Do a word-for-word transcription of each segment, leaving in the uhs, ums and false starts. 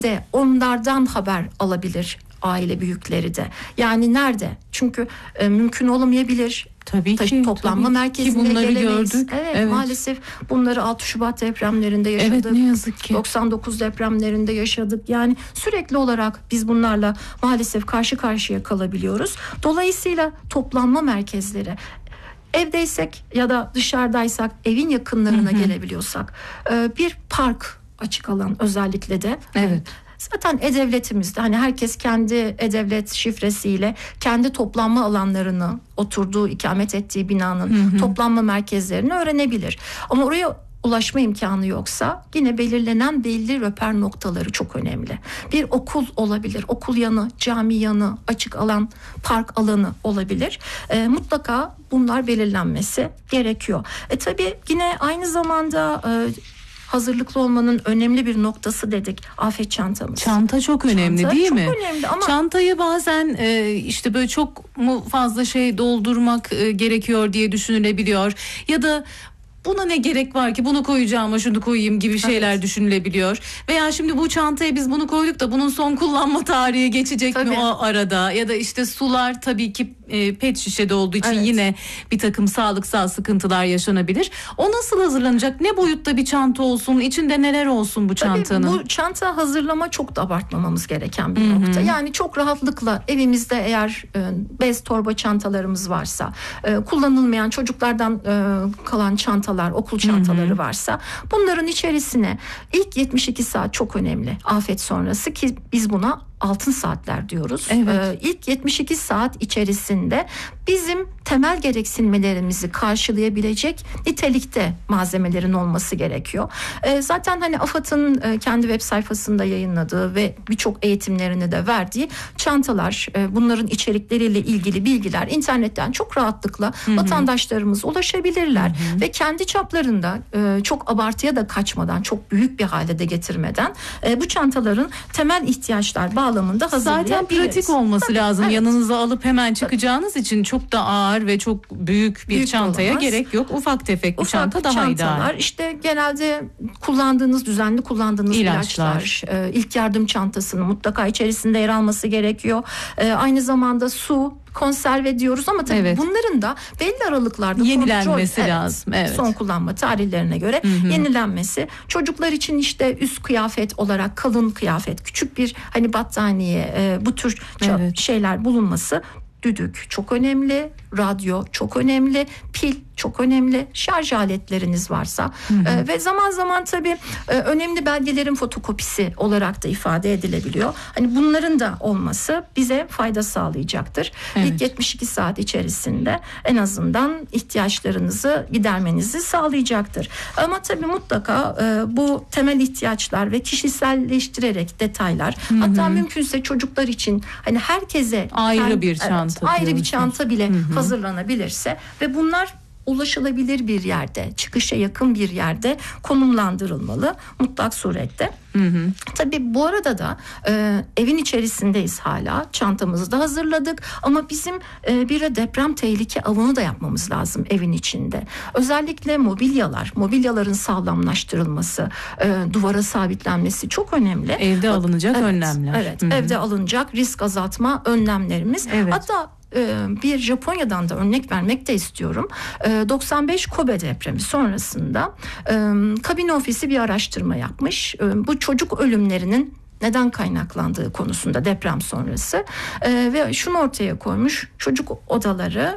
de onlardan haber alabilir aile büyükleri de. Yani nerede? Çünkü e, mümkün olamayabilir. Tabii Taş, ki. toplanma tabii merkezine ki bunları gelemeyiz. gördük. Evet, evet. Maalesef bunları altı Şubat depremlerinde yaşadık. Evet, ne yazık ki. doksan dokuz depremlerinde yaşadık. Yani sürekli olarak biz bunlarla maalesef karşı karşıya kalabiliyoruz. Dolayısıyla toplanma merkezleri, evdeysek ya da dışarıdaysak, evin yakınlarına hı hı. gelebiliyorsak, bir park, açık alan özellikle de. Evet. Zaten E-Devletimizde hani herkes kendi E-Devlet şifresiyle kendi toplanma alanlarını, oturduğu, ikamet ettiği binanın hı hı. toplanma merkezlerini öğrenebilir. Ama oraya ulaşma imkanı yoksa yine belirlenen belli röper noktaları çok önemli. Bir okul olabilir, okul yanı, cami yanı, açık alan, park alanı olabilir. E, mutlaka bunlar belirlenmesi gerekiyor. E tabii yine aynı zamanda E, hazırlıklı olmanın önemli bir noktası dedik afet çantamız. Çanta çok önemli Çanta değil çok mi? Çok önemli ama çantayı bazen e, işte böyle çok mu fazla şey doldurmak e, gerekiyor diye düşünülebiliyor ya da buna ne gerek var ki, bunu koyacağıma şunu koyayım gibi şeyler evet. düşünülebiliyor. Veya şimdi bu çantaya biz bunu koyduk da bunun son kullanma tarihi geçecek tabii. mi o arada? Ya da işte sular tabii ki e, pet şişede olduğu için evet. yine bir takım sağlıksal sıkıntılar yaşanabilir. O nasıl hazırlanacak? Ne boyutta bir çanta olsun? İçinde neler olsun bu çantanın? Tabii bu çanta hazırlama çok da abartmamamız gereken bir Hı-hı. nokta. Yani çok rahatlıkla evimizde eğer e, bez torba çantalarımız varsa, e, kullanılmayan çocuklardan e, kalan çantalar, okul çantaları hı hı. varsa bunların içerisine ilk yetmiş iki saat çok önemli afet sonrası, ki biz buna altın saatler diyoruz. Evet. Ee, ilk yetmiş iki saat içerisinde bizim temel gereksinmelerimizi karşılayabilecek nitelikte malzemelerin olması gerekiyor. Ee, zaten hani AFAD'ın e, kendi web sayfasında yayınladığı ve birçok eğitimlerini de verdiği çantalar, e, bunların içerikleriyle ilgili bilgiler internetten çok rahatlıkla hı hı. vatandaşlarımız ulaşabilirler hı hı. ve kendi çaplarında e, çok abartıya da kaçmadan, çok büyük bir hale de getirmeden e, bu çantaların temel ihtiyaçlar bağlamında zaten pratik olması Tabii, lazım. Evet. Yanınıza alıp hemen çıkacağınız Tabii. için çok da ağır ve çok büyük bir büyük çantaya olmaz. Gerek yok. Ufak tefek bir Ufak çanta daha çantalar, ideal. İşte genelde kullandığınız, düzenli kullandığınız ilaçlar, ilaçlar e, ilk yardım çantasının mutlaka içerisinde yer alması gerekiyor. E, aynı zamanda su, konserve diyoruz ama tabii evet. bunların da belli aralıklarda yenilenmesi kontrol, lazım. Evet. Son kullanma tarihlerine göre hı hı. yenilenmesi. Çocuklar için işte üst kıyafet olarak kalın kıyafet, küçük bir hani battaniye, e, bu tür evet. şeyler bulunması. Düdük çok önemli, radyo çok önemli, pil çok önemli, şarj aletleriniz varsa hı hı. E, ve zaman zaman tabii e, önemli belgelerin fotokopisi olarak da ifade edilebiliyor. Hani bunların da olması bize fayda sağlayacaktır. Evet. İlk yetmiş iki saat içerisinde en azından ihtiyaçlarınızı gidermenizi sağlayacaktır. Ama tabii mutlaka e, bu temel ihtiyaçlar ve kişiselleştirerek detaylar, hı hı. hatta mümkünse çocuklar için hani herkese ayrı kend, bir çanta, evet, ayrı diyorsun. bir çanta bile hı hı. hazırlanabilirse ve bunlar ulaşılabilir bir yerde, çıkışa yakın bir yerde konumlandırılmalı mutlak surette. Hı hı. Tabii bu arada da e, evin içerisindeyiz hala, çantamızı da hazırladık ama bizim e, bir de deprem tehlike avını da yapmamız lazım evin içinde. Özellikle mobilyalar, mobilyaların sağlamlaştırılması, e, duvara sabitlenmesi çok önemli. Evde alınacak evet, önlemler. Evet, hı hı. evde alınacak risk azaltma önlemlerimiz. Evet. Hatta bir Japonya'dan da örnek vermek de istiyorum. doksan beş Kobe depremi sonrasında kabine ofisi bir araştırma yapmış. Bu çocuk ölümlerinin neden kaynaklandığı konusunda deprem sonrası ve şunu ortaya koymuş: çocuk odaları,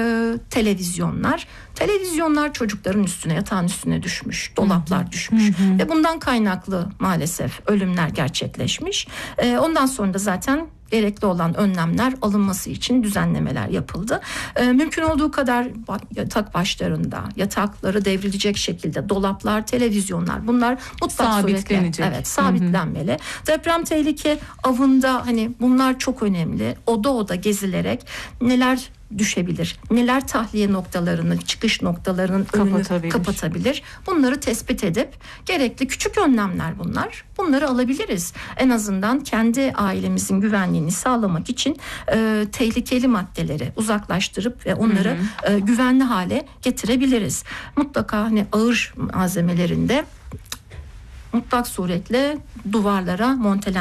televizyonlar televizyonlar çocukların üstüne, yatağın üstüne düşmüş, dolaplar hı hı. düşmüş hı hı. ve bundan kaynaklı maalesef ölümler gerçekleşmiş. Ondan sonra da zaten gerekli olan önlemler alınması için düzenlemeler yapıldı. Ee, mümkün olduğu kadar yatak başlarında, yatakları devrilecek şekilde dolaplar, televizyonlar, bunlar mutlak suretle evet, sabitlenmeli. Hı hı. Deprem tehlike avında hani bunlar çok önemli. Oda oda gezilerek neler düşebilir, neler tahliye noktalarını, çıkış noktalarının önünü kapatabilir. Bunları tespit edip gerekli küçük önlemler bunlar. Bunları alabiliriz. En azından kendi ailemizin güvenliğini sağlamak için e, tehlikeli maddeleri uzaklaştırıp ve onları hı hı. E, güvenli hale getirebiliriz. Mutlaka hani ağır malzemelerinde mutlak suretle duvarlara montelenmesi